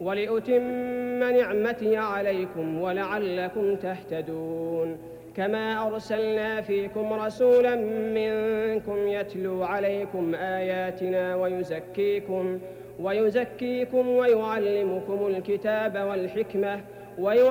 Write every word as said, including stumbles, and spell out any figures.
ولأتم نعمتي عليكم ولعلكم تهتدون. كما أرسلنا فيكم رسولا منكم يتلو عليكم آياتنا ويزكيكم ويزكيكم ويعلمكم الكتاب والحكمة